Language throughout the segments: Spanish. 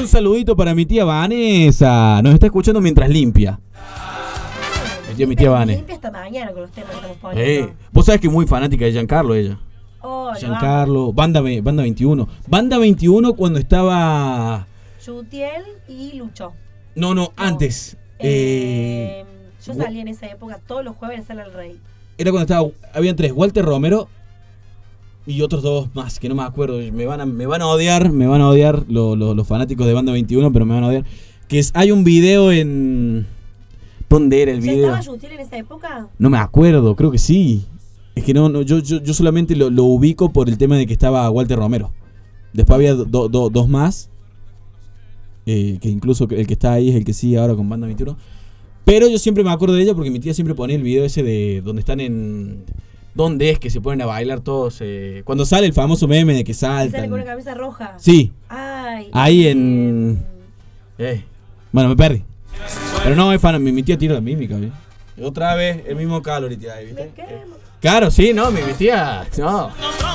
un saludito para mi tía Vanessa. Nos está escuchando mientras limpia. Mi tía Vanessa. Limpia hasta mañana con los temas que estamos poniendo. Vos sabés que es muy fanática de Giancarlo ella. Oh, Giancarlo, Banda 21. Banda 21 cuando estaba... Yutiel y Lucho. No, antes. Yo salí en esa época todos los jueves a la Sala del Rey. Era cuando habían 3, Walter Romero y otros 2 más, que no me acuerdo. Me van a odiar los fanáticos de Banda 21, pero me van a odiar. Hay un video en... ¿Dónde era el video? ¿Ya estaba Yutiel en esa época? No me acuerdo, creo que sí. Es que yo solamente lo ubico por el tema de que estaba Walter Romero. Después había 2 más. Que incluso el que está ahí es el que sigue ahora con Banda 21. Pero yo siempre me acuerdo de ella porque mi tía siempre ponía el video ese de donde están en... ¿Dónde es que se ponen a bailar todos? Cuando sale el famoso meme de que saltan. ¿Sale con una camisa roja? Sí. Ay. Ahí en... Bueno, me perdí. Pero no, es fan, mi tía tira la mímica, ¿eh? Otra vez el mismo calor, tía, ¿viste? Claro, sí, no, mi tía, no.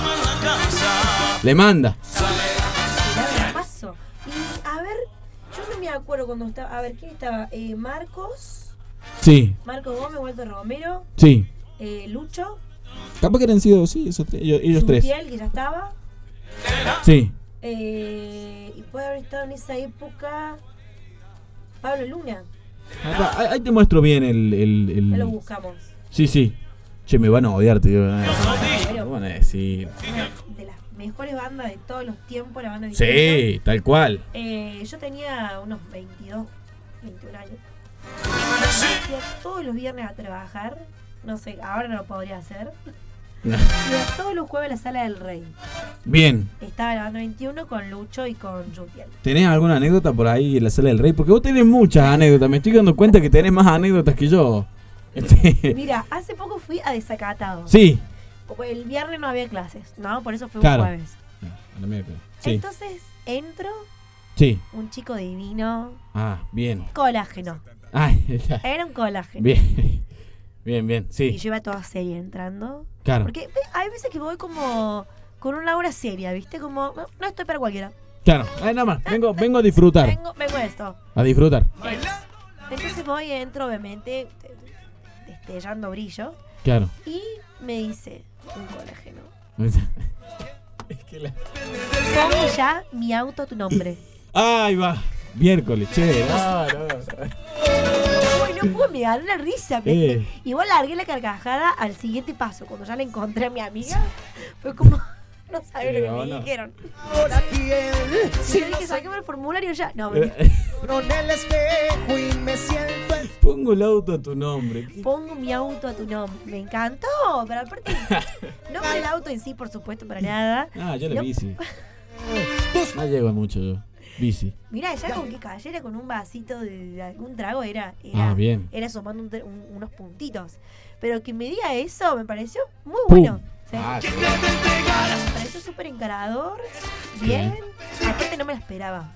Le manda. Paso. Y a ver, yo no me acuerdo cuando estaba. A ver, ¿quién estaba? Marcos. Sí. Marcos Gómez, Walter Romero. Sí. Lucho. Capaz que eran sido, sí, ellos 3. Yutiel, que ya estaba. Sí. Y puede haber estado en esa época Pablo Luna. Ahí te muestro bien el... Ya lo buscamos. Sí. Che, me van a odiar, te digo. ¿Qué van a decir? De las mejores bandas de todos los tiempos, la banda de Sí, tal cual. Yo tenía unos 22, 21 años. Iba todos los viernes a trabajar. No sé, ahora no lo podría hacer. Iba todos los jueves a la Sala del Rey. Bien. Estaba la banda 21 con Lucho y con Yutiel. ¿Tenés alguna anécdota por ahí en la Sala del Rey? Porque vos tenés muchas anécdotas. Me estoy dando cuenta que tenés más anécdotas que yo. Mira, hace poco fui a Desacatado. Sí. El viernes no había clases, ¿no? Por eso fue claro. un jueves. Sí. Entonces entro. Sí. Un chico divino. Ah, bien. Colágeno. Ay, era un colágeno. Bien, sí. Y yo iba toda seria entrando. Claro. Porque hay veces que voy como con una aura seria, ¿viste? Como, no estoy para cualquiera. Claro, nada más. Vengo a disfrutar. Vengo a esto. A disfrutar. Entonces voy, entro, obviamente, destellando brillo. Claro. Y me dice, un colágeno. Es que Pongo ya mi auto a tu nombre. Ay, va. Miércoles, che. No puedo, me ganó la risa. Igual largué la carcajada al siguiente paso. Cuando ya la encontré a mi amiga, fue como... No sabes lo que me dijeron. Sí, dije, saquemos el formulario ya. No, me Con el espejo y me siento. Pongo el auto a tu nombre. Pongo mi auto a tu nombre. Me encantó. Pero aparte, no con el auto en sí, por supuesto, para nada. Yo la bici. No llego mucho yo. Bici. Mirá, ya con que cayera con un vasito de algún trago era bien. Era sumando unos puntitos. Pero que me diga eso me pareció muy bueno. O sea, me pareció súper encarador. Bien. Aparte no me la esperaba.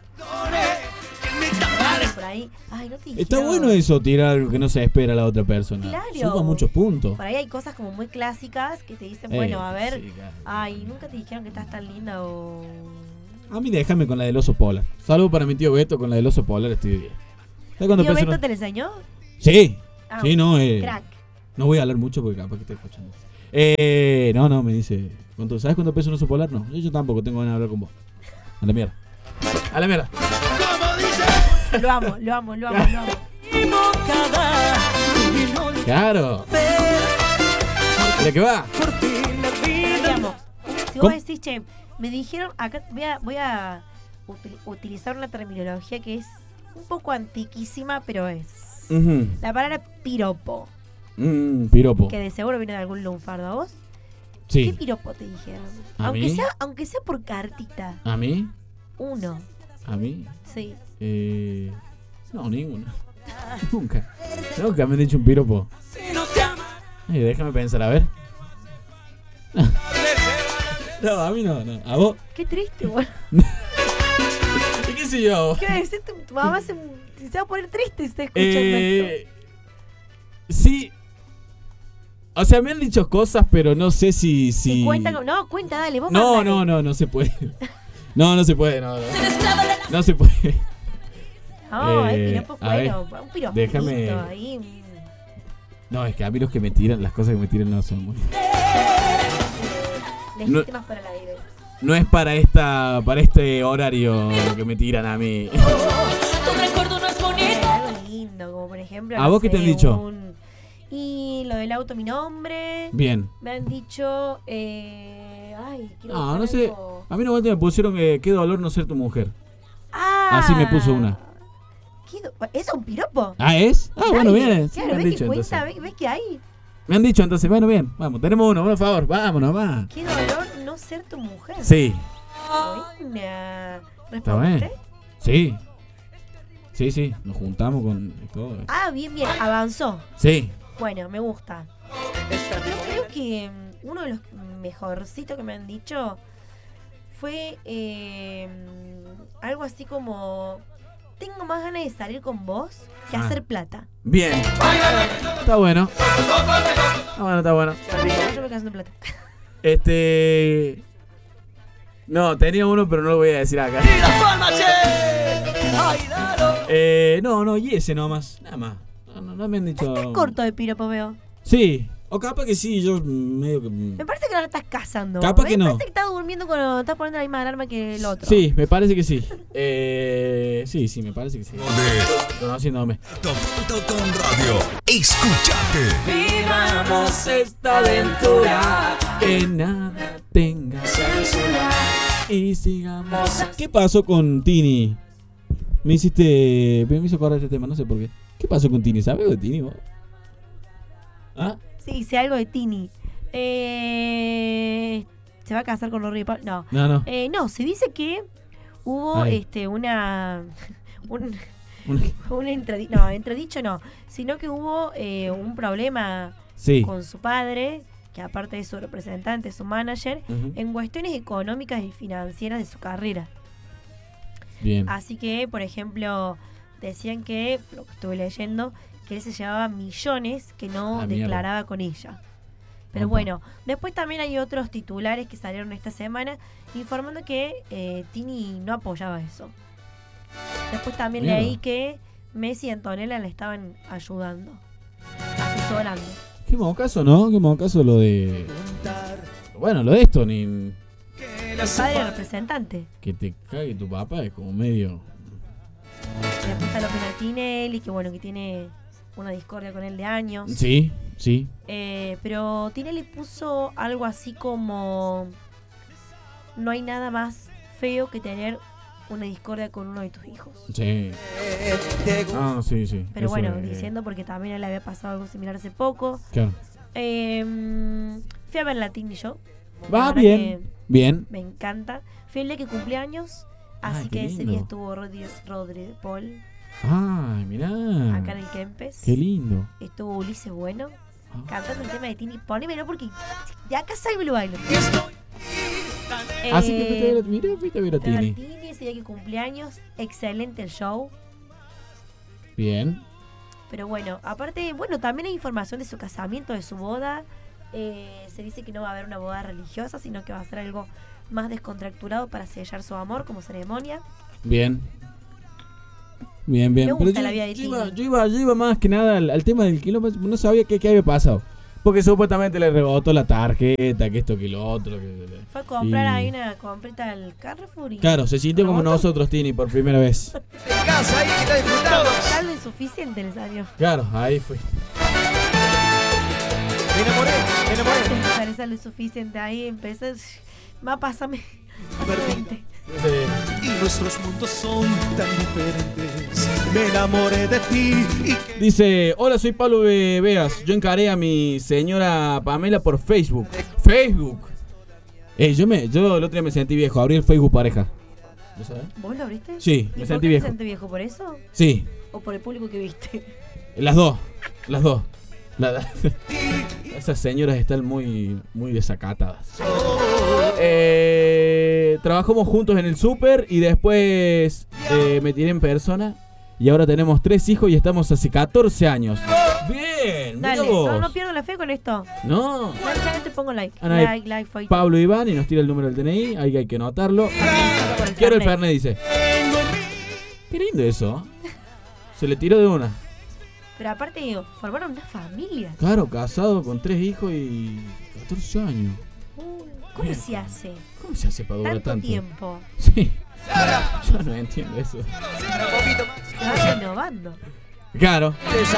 Por ahí. Ay, no te dijeron. Está bueno eso, tirar algo que no se espera a la otra persona. Claro. Suma muchos puntos. Por ahí hay cosas como muy clásicas que te dicen, bueno, a ver. Sí, claro. Ay, nunca te dijeron que estás tan linda o... A mí déjame con la del oso polar. Saludos para mi tío Beto, con la del oso polar estoy bien. ¿Tío Beto te la enseñó? Sí. Sí, no. Crack. No voy a hablar mucho porque capaz que estoy escuchando. No, me dice. ¿Sabes cuánto pesa un oso polar? No, yo tampoco tengo ganas de hablar con vos. A la mierda. A la mierda. Lo amo. Claro. ¿De qué va? Si vos decís, che, me dijeron, acá voy a utilizar una terminología que es un poco antiquísima, pero es la palabra piropo. Piropo. Que de seguro viene de algún lunfardo. ¿A vos? Sí. ¿Qué piropo te dijeron? Aunque sea por cartita. ¿A mí? Uno. ¿A mí? Sí. No, ninguna. Nunca me han dicho un piropo. Déjame pensar, a ver. No, a mí no. ¿A vos? Qué triste, boludo. ¿Qué sé yo? ¿Qué decir? Tu mamá se va a poner triste si está escuchando esto. Sí. O sea, me han dicho cosas, pero no sé si... Cuenta, dale, vos No se puede. No se puede, no. No se puede. No, hay piropos a ver, buenos. Un piropo déjame- ahí. No, es que a mí los que me tiran, las cosas que me tiran no son muy... Legítimas para el aire. No es para este horario que me tiran a mí. Tu recuerdo no es bonito. Algo lindo, como por ejemplo. ¿A vos qué te han dicho? Y lo del auto, mi nombre. Bien. Me han dicho. Ay, quiero No, buscar no sé. algo. A mí no me pusieron qué dolor no ser tu mujer. Ah, Así me puso una. ¿Eso es un piropo? ¿Ah, es? Ah, bueno, Dale, bien. Sí, claro, me han ves que dicho cuenta, entonces. ves que hay. Me han dicho entonces, bueno, bien. Vamos, tenemos uno, por favor. Vámonos, va. Qué dolor no ser tu mujer. Sí. Buena. Está bien. ¿Respondiste? Sí. Sí, nos juntamos con todo. Ah, bien, avanzó. Sí. Bueno, me gusta. Pero creo que uno de los mejorcitos que me han dicho fue algo así como: tengo más ganas de salir con vos que hacer plata. Bien. Está bueno. Está bueno. Yo me quedo haciendo plata. No, tenía uno, pero no lo voy a decir acá. No, y ese nomás. Nada más. No me han dicho. Estás corto de piropo, veo. Sí. O capaz que sí, yo medio que. Me parece que no la estás casando. Capaz que no. Me parece que estás durmiendo cuando estás poniendo la misma alarma que el otro. Sí, me parece que sí. Sí, me parece que sí. Conociéndome. Top Radio. Escúchate. Vivamos esta aventura que nada tenga censura y sigamos. ¿Qué pasó con Tini? Me hizo acordar este tema, no sé por qué. ¿Qué pasó con Tini? ¿Sabes algo de Tini vos? ¿Ah? Sí, sé algo de Tini. ¿Se va a casar con Rory Paul? No. No. No, se dice que hubo Ay. entredicho no, sino que hubo un problema Sí. con su padre, que aparte de su representante, su manager, Ujú. en cuestiones económicas y financieras de su carrera. Bien. Así que, por ejemplo, decían que, lo que estuve leyendo, que él se llevaba millones que no Ah, mierda. declaraba con ella. Pero Opa. bueno, después también hay otros titulares que salieron esta semana informando que Tini no apoyaba eso. Después también Mierda. leí que Messi y Antonella le estaban ayudando, asesorando. Qué mocaso, ¿no? Qué mocaso lo de. Bueno, lo de esto, ni. El padre representante. Que te cague tu papá es como medio. Después está López Martinelli, que bueno, que tiene una discordia con él de años. Sí. Pero Tinelli puso algo así como: no hay nada más feo que tener una discordia con uno de tus hijos. Sí. Ah, sí. Pero Eso bueno, es, diciendo porque también a él le había pasado algo similar hace poco. Claro. Fui a ver la Tini Show. La Va verdad bien. que Bien. me encanta. Fui el día que cumplí años, así Ay, que qué ese lindo. día estuvo Rodri Paul Ay, mirá. acá en el Kempes. Qué lindo. Estuvo Ulises Bueno Ah. cantando el tema de Tini. Ponémelo porque de acá salgo y lo bailo. Así que fuiste a ver a Fui a ver Tini. a Tini ese día que cumpleaños. Excelente el show. Bien. Pero bueno, aparte, también hay información de su casamiento, de su boda. Se dice que no va a haber una boda religiosa, sino que va a ser algo más descontracturado para sellar su amor como ceremonia. Bien. Me Pero gusta la vida de yo iba más que nada al tema del kilómetro. No sabía qué había pasado. Porque supuestamente le rebotó la tarjeta, que esto, que lo otro. Fue a comprar Y- ahí una comprita al Carrefour y... Claro, se sintió como ¿Rebotó? nosotros, Tini, por primera vez. En casa ahí que está disfrutando. Saldo insuficiente le salió. Claro, ahí fue. Me enamoré. Se sale saldo insuficiente ahí, empecé... Va, pásame. Y nuestros mundos son tan diferentes. Me enamoré de ti y que Dice, hola, soy Pablo Beas. Yo encaré a mi señora Pamela por Facebook. Facebook. Yo el otro día me sentí viejo. Abrí el Facebook pareja. ¿Lo sabes? ¿Vos lo abriste? Sí, ¿Y me por sentí qué viejo. te sentís viejo? ¿Por eso? Sí, ¿O por el público que viste? las dos. Esas señoras están muy desacatadas. Trabajamos juntos en el súper y después me tiré en persona. Y ahora tenemos 3 hijos y estamos hace 14 años. Bien, mira Dale, vos. no pierdo la fe con esto. No. Ya te pongo like. Ana, Like, fight. Pablo Iván y nos tira el número del DNI. Ahí hay que anotarlo. Por el Quiero el Fernet. Fernet, dice. tengo en mi Qué lindo eso. Se le tiró de una. Pero aparte, digo, formaron una familia. Claro, casado con 3 hijos y 14 años. ¿Cómo se hace? ¿Cómo se hace para durar tanto? Tiempo. Sí. Yo no entiendo eso. Se va renovando. Claro.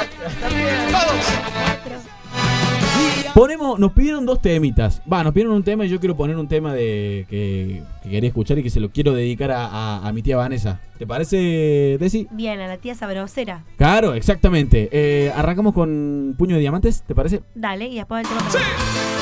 Pero Nos pidieron 2 temitas. Nos pidieron un tema y yo quiero poner un tema de que quería escuchar y que se lo quiero dedicar a mi tía Vanessa. ¿Te parece, Desi? bien, a la tía sabrosera. Claro, exactamente. Arrancamos con Puño de Diamantes, ¿te parece? Dale, y después el tema.